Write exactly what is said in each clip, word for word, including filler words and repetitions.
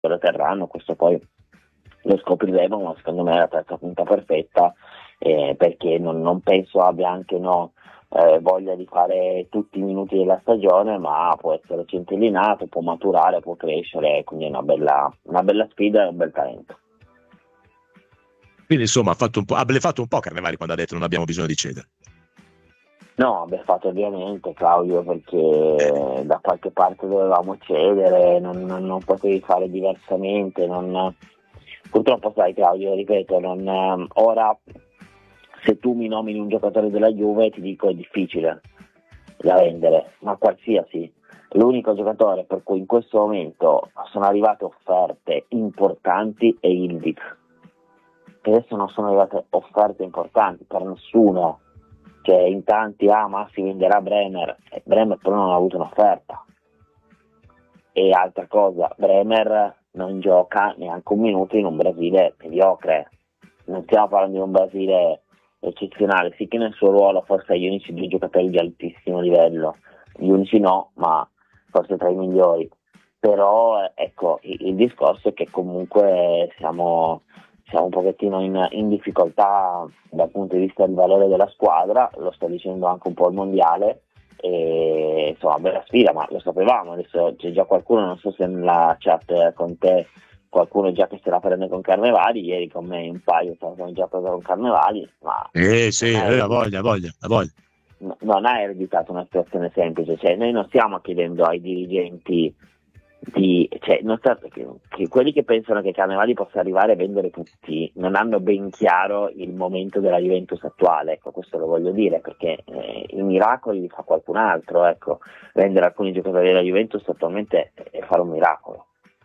lo terranno, questo poi lo scopriremo, ma secondo me è la terza punta perfetta, eh, perché non, non penso abbia anche no, eh, voglia di fare tutti i minuti della stagione, ma può essere centellinato, può maturare, può crescere, quindi è una bella, una bella sfida e un bel talento. Quindi insomma ha fatto un po', ha bleffato un po' Carnevali quando ha detto non abbiamo bisogno di cedere. No, abbiamo fatto ovviamente, Claudio, perché da qualche parte dovevamo cedere, non, non, non potevi fare diversamente. Non... Purtroppo sai, Claudio, ripeto, non, ora se tu mi nomini un giocatore della Juve ti dico è difficile da vendere, ma qualsiasi. L'unico giocatore per cui in questo momento sono arrivate offerte importanti è Ildiz. Adesso non sono arrivate offerte importanti per nessuno. Cioè in tanti, ah ma si venderà Bremer, e Bremer però non ha avuto un'offerta. E altra cosa, Bremer non gioca neanche un minuto in un Brasile mediocre, non stiamo parlando di un Brasile eccezionale, sì che nel suo ruolo forse gli unici due giocatori di altissimo livello, gli unici no, ma forse tra i migliori, però ecco il, il discorso è che comunque siamo... siamo un pochettino in, in difficoltà dal punto di vista del valore della squadra, lo sta dicendo anche un po' il mondiale, e insomma bella sfida, ma lo sapevamo, adesso c'è già qualcuno, non so se nella chat con te qualcuno già che se la prende con Carnevali, ieri con me un paio stavano già preso con Carnevali, ma Eh sì, non, eh, la voglia, la voglia, la voglia. non ha ereditato una situazione semplice, cioè noi non stiamo chiedendo ai dirigenti di, cioè, non sta, che, che quelli che pensano che Carnevali possa arrivare a vendere tutti non hanno ben chiaro il momento della Juventus attuale, ecco, questo lo voglio dire, perché eh, i miracoli li fa qualcun altro, ecco, vendere alcuni giocatori della Juventus attualmente è fare un miracolo.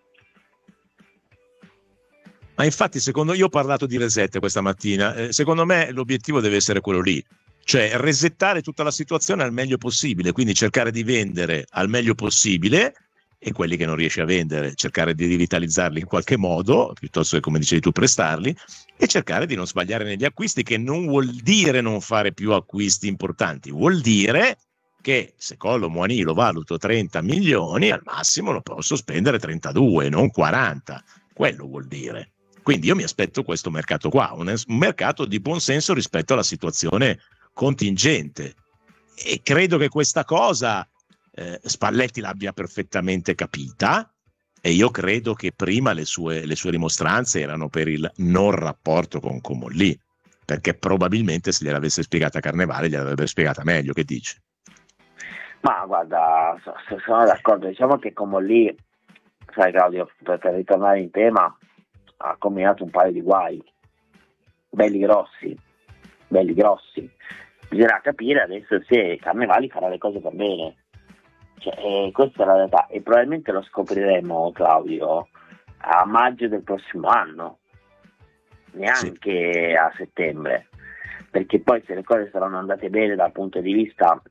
Ma infatti secondo io ho parlato di reset questa mattina, eh, secondo me l'obiettivo deve essere quello lì, cioè resettare tutta la situazione al meglio possibile, quindi cercare di vendere al meglio possibile e quelli che non riesci a vendere cercare di rivitalizzarli in qualche modo, piuttosto che come dicevi tu prestarli, e cercare di non sbagliare negli acquisti, che non vuol dire non fare più acquisti importanti, vuol dire che se Collo Muani lo valuto trenta milioni, al massimo lo posso spendere trentadue, non quaranta, quello vuol dire. Quindi io mi aspetto questo mercato qua, un, un mercato di buon senso rispetto alla situazione contingente, e credo che questa cosa Eh, Spalletti l'abbia perfettamente capita, e io credo che prima le sue, le sue rimostranze erano per il non rapporto con Comolli, perché probabilmente se gliel'avesse spiegata Carnevale gliel'avrebbe spiegata meglio. Che dici? Ma guarda, sono d'accordo, diciamo che Comolli, sai Claudio, per, per ritornare in tema, ha combinato un paio di guai belli grossi, belli grossi. Bisognerà capire adesso se Carnevali farà le cose per bene. Cioè, eh, questa è la realtà, e probabilmente lo scopriremo, Claudio, a maggio del prossimo anno, neanche sì. A settembre, perché poi se le cose saranno andate bene dal punto di vista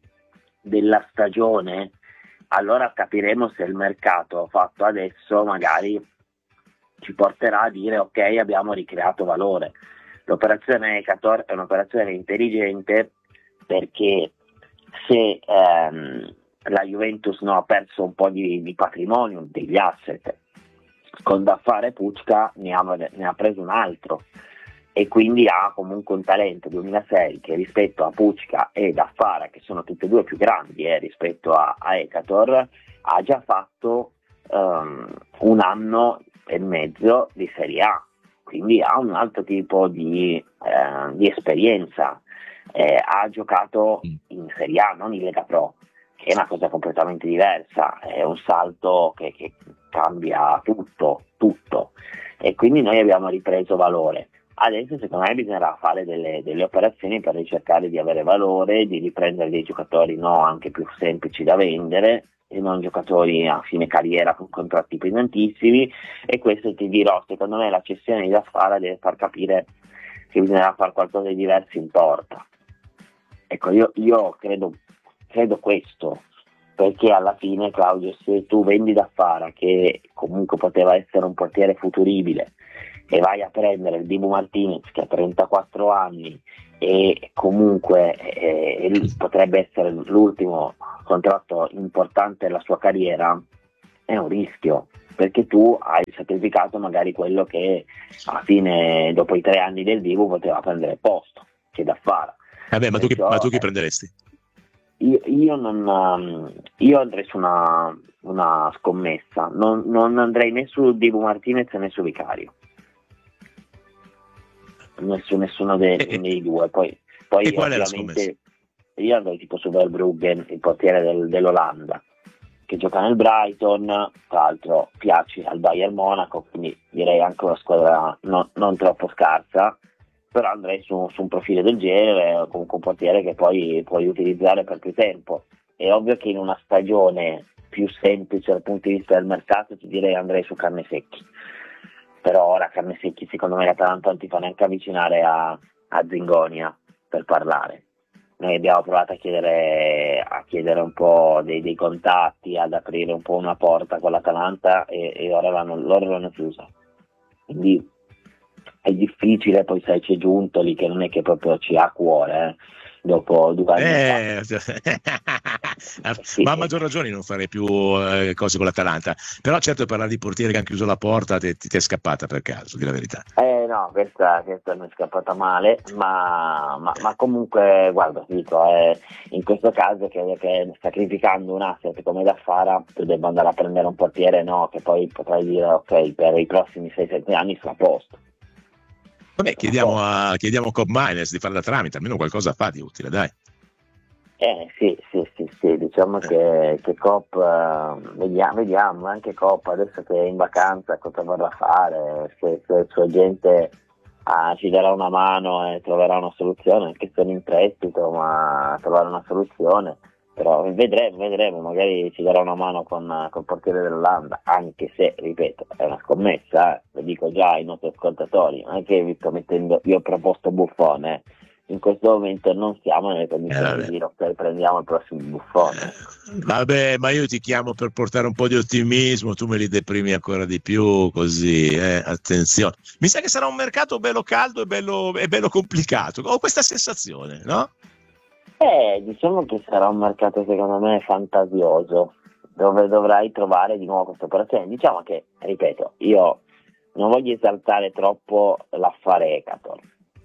della stagione, allora capiremo se il mercato fatto adesso magari ci porterà a dire ok, abbiamo ricreato valore. L'operazione Ecator è un'operazione intelligente, perché se ehm, la Juventus no, ha perso un po' di, di patrimonio, degli asset, con da fare Pucca ne ha, ne ha preso un altro, e quindi ha comunque un talento duemilasei che rispetto a Pucca e Daffara, che sono tutte e due più grandi eh, rispetto a, a Ecator, ha già fatto um, un anno e mezzo di Serie A, quindi ha un altro tipo di, eh, di esperienza, eh, ha giocato in Serie A, non in Lega Pro, che è una cosa completamente diversa, è un salto che, che cambia tutto, tutto, e quindi noi abbiamo ripreso valore. Adesso secondo me bisognerà fare delle, delle operazioni per ricercare di avere valore, di riprendere dei giocatori no, anche più semplici da vendere, e non giocatori a fine carriera con contratti pesantissimi, e questo ti dirò, secondo me la cessione di Daffara deve far capire che bisognerà fare qualcosa di diverso in porta. Ecco, io, io credo credo questo, perché alla fine, Claudio, se tu vendi Daffara, che comunque poteva essere un portiere futuribile, e vai a prendere il Dibu Martinez che ha trentaquattro anni e comunque eh, potrebbe essere l'ultimo contratto importante della sua carriera, è un rischio, perché tu hai sacrificato magari quello che alla fine, dopo i tre anni del Divo, poteva prendere posto, che da fare. Vabbè, ma tu, chi, Perciò, ma tu chi eh, prenderesti? io, io non um, io andrei su una, una scommessa, non, non andrei né su Dibu Martinez né su Vicario, né su nessuno dei, E, dei due. Poi, poi e qual è la scommessa? ovviamente io andrei tipo su Verbruggen, il portiere del, dell'Olanda, che gioca nel Brighton, tra l'altro piace al Bayern Monaco, quindi direi anche una squadra non, non troppo scarsa, però andrei su, su un profilo del genere, comunque un portiere che poi puoi utilizzare per più tempo. È ovvio che in una stagione più semplice dal punto di vista del mercato ti direi andrei su Carnesecchi, però ora Carnesecchi secondo me l'Atalanta non ti fa neanche avvicinare a, a Zingonia per parlare. Noi abbiamo provato a chiedere, a chiedere un po' dei, dei contatti, ad aprire un po' una porta con l'Atalanta e, e ora l'hanno, loro l'hanno chiusa. Quindi è difficile, poi sai c'è Giuntoli che non è che proprio ci ha a cuore, eh, dopo due anni Eh, fa. Sì. Ma a maggior ragione non fare più eh, cose con l'Atalanta. Però certo, parlare di portieri che hanno chiuso la porta ti, ti è scappata per caso, di la verità. Eh no, questa, questa mi è scappata male, ma, ma, ma comunque guarda, ti dico, eh, in questo caso credo che sacrificando un asset come Daffara tu debba andare a prendere un portiere, no, che poi potrai dire ok, per i prossimi sei sette anni sta a posto. Vabbè, chiediamo a, chiediamo a Cobb Miners di fare da tramite, almeno qualcosa fa di utile, dai. Eh sì, sì, sì, sì, diciamo Eh. che, che Cop, eh, vediamo, vediamo, anche Cop adesso che è in vacanza cosa vorrà fare, se, se il suo agente ah, ci darà una mano e troverà una soluzione, anche se è in prestito, ma trovare una soluzione, però vedremo, vedremo, magari ci darà una mano con col portiere dell'Olanda, anche se, ripeto, è una scommessa, eh, lo dico già ai nostri ascoltatori, non è che vi sto mettendo, io ho proposto Buffon, eh. In questo momento non siamo nelle condizioni Eh, di dire ok, prendiamo il prossimo Buffone. Eh, Vabbè, ma io ti chiamo per portare un po' di ottimismo, tu me li deprimi ancora di più, così, eh, attenzione. Mi sa che sarà un mercato bello caldo e bello, e bello complicato, ho questa sensazione, no? Eh, diciamo che sarà un mercato secondo me fantasioso, dove dovrai trovare di nuovo questa operazione. Diciamo che, ripeto, io non voglio esaltare troppo l'affare Ecator,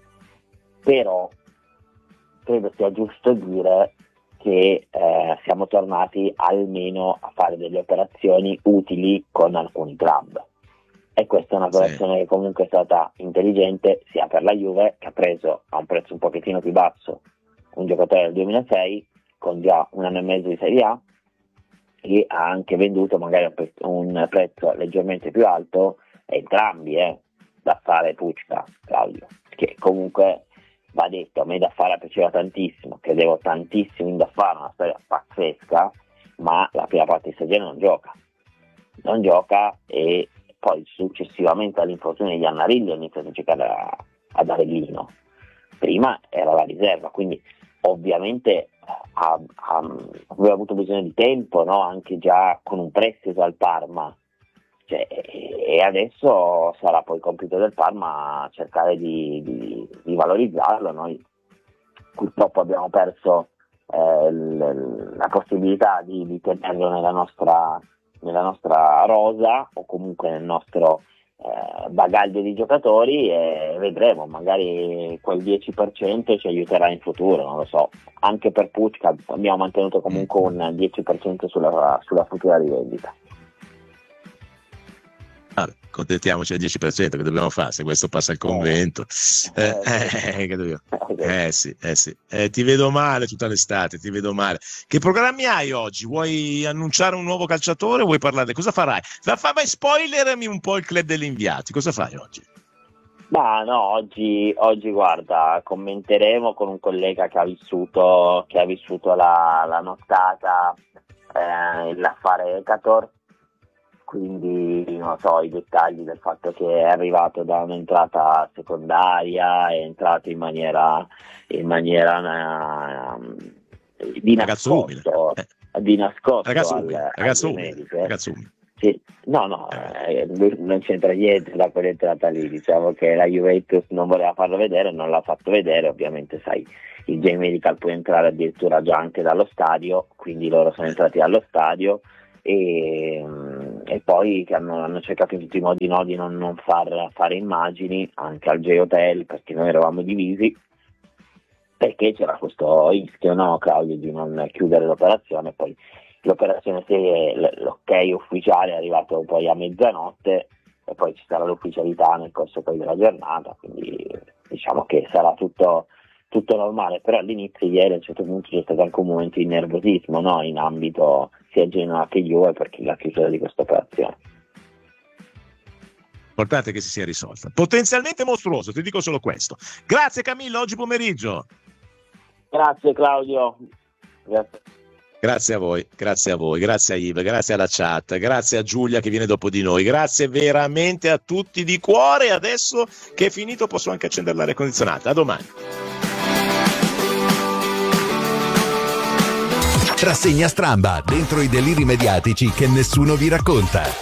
però credo sia giusto dire che eh, siamo tornati almeno a fare delle operazioni utili con alcuni club, e questa è un'operazione sì, che comunque è stata intelligente sia per la Juve, che ha preso a un prezzo un pochettino più basso un giocatore del duemilasei con già un anno e mezzo di Serie A, e ha anche venduto magari a un prezzo leggermente più alto entrambi, eh, Daffara e Pucca, Claudio, che comunque va detto, a me Daffara piaceva tantissimo, credevo tantissimo in Daffara, una storia pazzesca, ma la prima parte di stagione non gioca, non gioca e poi successivamente all'infortunio di Iannarelli ha iniziato a giocare a, ad Avellino, prima era la riserva, quindi ovviamente ha, ha, aveva avuto bisogno di tempo, no? Anche già con un prestito al Parma, cioè, e adesso sarà poi compito del Parma cercare di, di, di valorizzarlo. Noi purtroppo abbiamo perso eh, l, la possibilità di, di tenerlo nella nostra, nella nostra rosa o comunque nel nostro eh, bagaglio di giocatori, e vedremo, magari quel dieci per cento ci aiuterà in futuro, non lo so. Anche per Pucca abbiamo mantenuto comunque un dieci per cento sulla, sulla futura rivendita. Vabbè, contentiamoci al dieci per cento, che dobbiamo fare se questo passa il convento. Eh, eh, che dobbiamo? eh sì, eh sì. Eh, ti vedo male tutta l'estate, ti vedo male. Che programmi hai oggi? Vuoi annunciare un nuovo calciatore? Vuoi parlare? Cosa farai? Fammi spoilerami un po' il club degli inviati. Cosa fai oggi? Ma no, oggi, oggi guarda, commenteremo con un collega che ha vissuto, che ha vissuto la, la nottata, eh, l'affare Ecator, quindi non so i dettagli del fatto che è arrivato da un'entrata secondaria, è entrato in maniera in maniera uh, di nascosto, eh. di nascosto ragazzo al, umile, ragazzo alle umile, mediche. ragazzo umile. Sì, no, no, eh, lui non c'entra niente da quell'entrata lì, diciamo che la Juventus non voleva farlo vedere, non l'ha fatto vedere, ovviamente sai, il J-Medical può entrare addirittura già anche dallo stadio, quindi loro sono entrati dallo stadio e, e poi che hanno, hanno cercato in tutti i modi no, di non, non far fare immagini anche al J-Hotel, perché noi eravamo divisi, perché c'era questo rischio, no, Claudio, di non chiudere l'operazione. Poi l'operazione serie, l'ok ufficiale è arrivato poi a mezzanotte e poi ci sarà l'ufficialità nel corso poi della giornata, quindi diciamo che sarà tutto, tutto normale. Però all'inizio ieri a un certo punto c'è stato anche un momento di nervosismo, no, in ambito sia Genoa che Juve, perché la chiusura di questa operazione. L'importante è che si sia risolta. Potenzialmente mostruoso, ti dico solo questo. Grazie Camillo, oggi pomeriggio. Grazie Claudio. Grazie. Grazie a voi, grazie a voi, grazie a Yves, grazie alla chat, grazie a Giulia che viene dopo di noi, grazie veramente a tutti di cuore. Adesso che è finito posso anche accendere l'aria condizionata. A domani. Rassegna stramba dentro i deliri mediatici che nessuno vi racconta.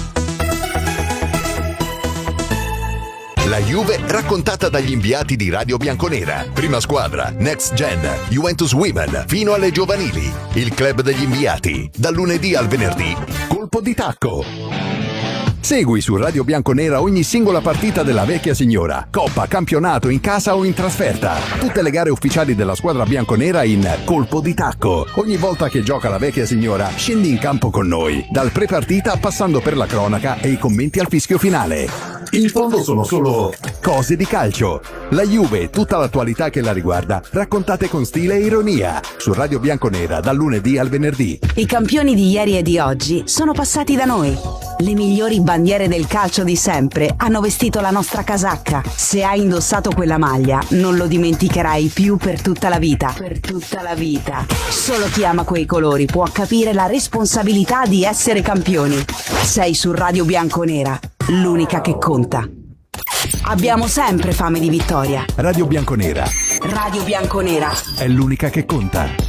La Juve raccontata dagli inviati di Radio Bianconera. Prima squadra, Next Gen, Juventus Women, fino alle giovanili. Il club degli inviati, dal lunedì al venerdì. Colpo di tacco. Segui su Radio Bianconera ogni singola partita della vecchia signora, coppa, campionato, in casa o in trasferta. Tutte le gare ufficiali della squadra bianconera in Colpo di Tacco. Ogni volta che gioca la vecchia signora, scendi in campo con noi, dal pre-partita passando per la cronaca e i commenti al fischio finale. In fondo sono solo cose di calcio. La Juve e tutta l'attualità che la riguarda, raccontate con stile e ironia, su Radio Bianconera dal lunedì al venerdì. I campioni di ieri e di oggi sono passati da noi. Le migliori bandiere del calcio di sempre hanno vestito la nostra casacca. Se hai indossato quella maglia, non lo dimenticherai più per tutta la vita. Per tutta la vita. Solo chi ama quei colori può capire la responsabilità di essere campioni. Sei su Radio Bianconera, l'unica che conta. Abbiamo sempre fame di vittoria. Radio Bianconera. Radio Bianconera È l'unica che conta.